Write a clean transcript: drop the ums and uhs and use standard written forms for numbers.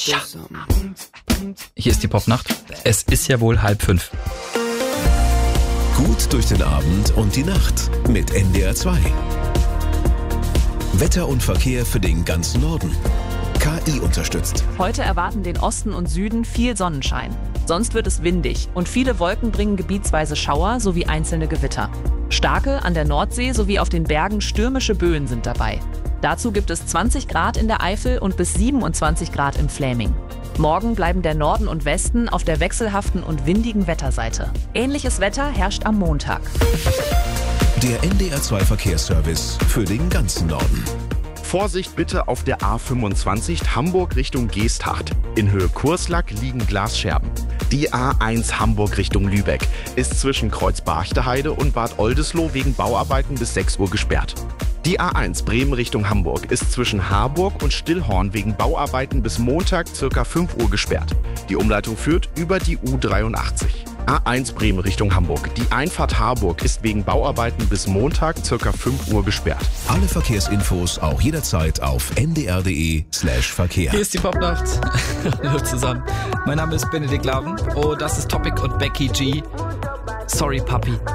Hier ist die Popnacht. Es ist ja wohl 4:30. Gut durch den Abend und die Nacht mit NDR 2. Wetter und Verkehr für den ganzen Norden. KI unterstützt. Heute erwarten den Osten und Süden viel Sonnenschein. Sonst wird es windig und viele Wolken bringen gebietsweise Schauer sowie einzelne Gewitter. Starke an der Nordsee sowie auf den Bergen stürmische Böen sind dabei. Dazu gibt es 20 Grad in der Eifel und bis 27 Grad im Fläming. Morgen bleiben der Norden und Westen auf der wechselhaften und windigen Wetterseite. Ähnliches Wetter herrscht am Montag. Der NDR 2 Verkehrsservice für den ganzen Norden. Vorsicht bitte auf der A25 Hamburg Richtung Geesthacht. In Höhe Kurslack liegen Glasscherben. Die A1 Hamburg Richtung Lübeck ist zwischen Kreuz Barchteheide und Bad Oldesloe wegen Bauarbeiten bis 6 Uhr gesperrt. Die A1 Bremen Richtung Hamburg ist zwischen Harburg und Stillhorn wegen Bauarbeiten bis Montag ca. 5 Uhr gesperrt. Die Umleitung führt über die U83. A1 Bremen Richtung Hamburg. Die Einfahrt Harburg ist wegen Bauarbeiten bis Montag ca. 5 Uhr gesperrt. Alle Verkehrsinfos auch jederzeit auf ndr.de/Verkehr. Hier ist die Popnacht. Hallo zusammen. Mein Name ist Benedikt Laven. Oh, das ist Topic und Becky G. Sorry, Papi.